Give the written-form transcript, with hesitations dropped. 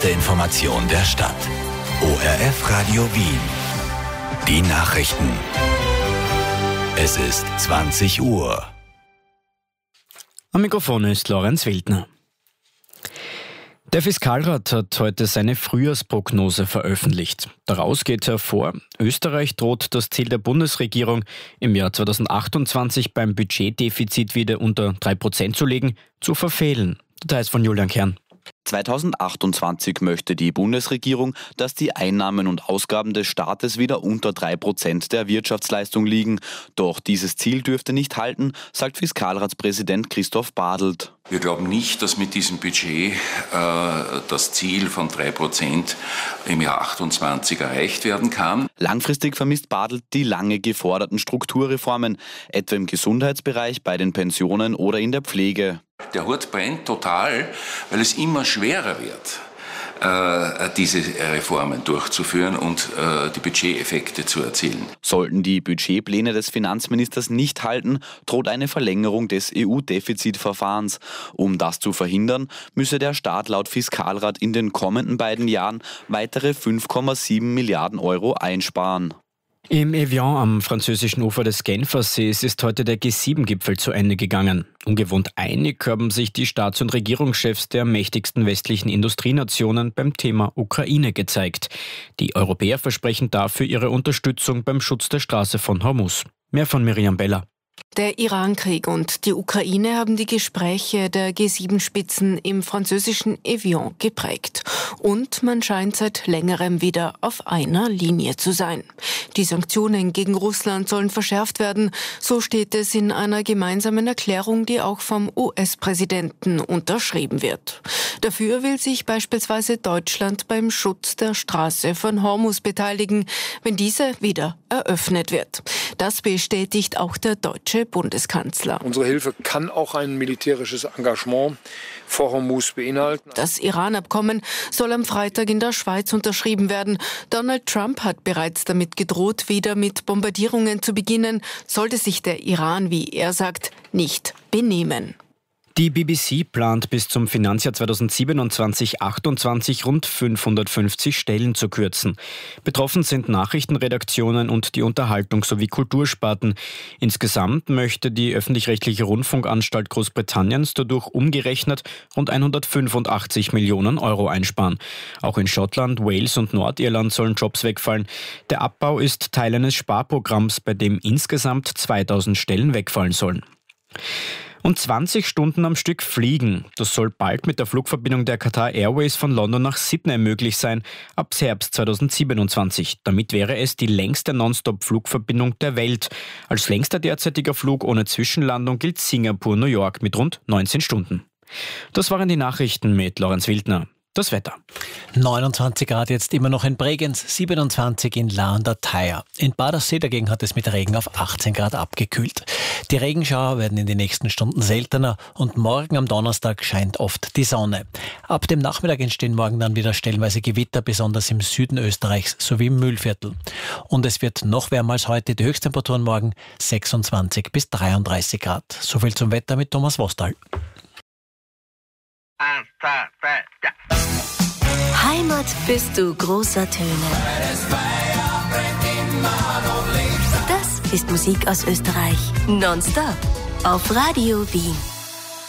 Die Information der Stadt. ORF Radio Wien. Die Nachrichten. Es ist 20 Uhr. Am Mikrofon ist Lorenz Wildner. Der Fiskalrat hat heute seine Frühjahrsprognose veröffentlicht. Daraus geht hervor, Österreich droht das Ziel der Bundesregierung, im Jahr 2028 beim Budgetdefizit wieder unter 3% zu legen, zu verfehlen. Details von Julian Kern. 2028 möchte die Bundesregierung, dass die Einnahmen und Ausgaben des Staates wieder unter 3% der Wirtschaftsleistung liegen. Doch dieses Ziel dürfte nicht halten, sagt Fiskalratspräsident Christoph Badelt. Wir glauben nicht, dass mit diesem Budget das Ziel von 3% im Jahr 2028 erreicht werden kann. Langfristig vermisst Badelt die lange geforderten Strukturreformen, etwa im Gesundheitsbereich, bei den Pensionen oder in der Pflege. Der Hut brennt total, weil es immer schwerer wird, diese Reformen durchzuführen und die Budgeteffekte zu erzielen. Sollten die Budgetpläne des Finanzministers nicht halten, droht eine Verlängerung des EU-Defizitverfahrens. Um das zu verhindern, müsse der Staat laut Fiskalrat in den kommenden beiden Jahren weitere 5,7 Milliarden Euro einsparen. Im Evian am französischen Ufer des Genfersees ist heute der G7-Gipfel zu Ende gegangen. Ungewohnt einig haben sich die Staats- und Regierungschefs der mächtigsten westlichen Industrienationen beim Thema Ukraine gezeigt. Die Europäer versprechen dafür ihre Unterstützung beim Schutz der Straße von Hormuz. Mehr von Miriam Beller. Der Irankrieg und die Ukraine haben die Gespräche der G7-Spitzen im französischen Evian geprägt. Und man scheint seit längerem wieder auf einer Linie zu sein. Die Sanktionen gegen Russland sollen verschärft werden, so steht es in einer gemeinsamen Erklärung, die auch vom US-Präsidenten unterschrieben wird. Dafür will sich beispielsweise Deutschland beim Schutz der Straße von Hormuz beteiligen, wenn diese wieder eröffnet wird. Das bestätigt auch der deutsche Bundeskanzler. Unsere Hilfe kann auch ein militärisches Engagement vor Hormuz beinhalten. Das Iran-Abkommen soll am Freitag in der Schweiz unterschrieben werden. Donald Trump hat bereits damit gedroht, wieder mit Bombardierungen zu beginnen, sollte sich der Iran, wie er sagt, nicht benehmen. Die BBC plant bis zum Finanzjahr 2027/28 rund 550 Stellen zu kürzen. Betroffen sind Nachrichtenredaktionen und die Unterhaltung sowie Kultursparten. Insgesamt möchte die öffentlich-rechtliche Rundfunkanstalt Großbritanniens dadurch umgerechnet rund 185 Millionen Euro einsparen. Auch in Schottland, Wales und Nordirland sollen Jobs wegfallen. Der Abbau ist Teil eines Sparprogramms, bei dem insgesamt 2000 Stellen wegfallen sollen. Und 20 Stunden am Stück fliegen. Das soll bald mit der Flugverbindung der Qatar Airways von London nach Sydney möglich sein, ab Herbst 2027. Damit wäre es die längste Nonstop-Flugverbindung der Welt. Als längster derzeitiger Flug ohne Zwischenlandung gilt Singapur-New York mit rund 19 Stunden. Das waren die Nachrichten mit Lorenz Wildner. Das Wetter. 29 Grad jetzt immer noch in Bregenz, 27 in La an der Thaya. In Badersee dagegen hat es mit Regen auf 18 Grad abgekühlt. Die Regenschauer werden in den nächsten Stunden seltener und morgen am Donnerstag scheint oft die Sonne. Ab dem Nachmittag entstehen morgen dann wieder stellenweise Gewitter, besonders im Süden Österreichs sowie im Mühlviertel. Und es wird noch wärmer als heute, die Höchsttemperaturen morgen 26 bis 33 Grad. Soviel zum Wetter mit Thomas Wostal. Heimat bist du großer Töne. Das ist Musik aus Österreich. Nonstop auf Radio Wien.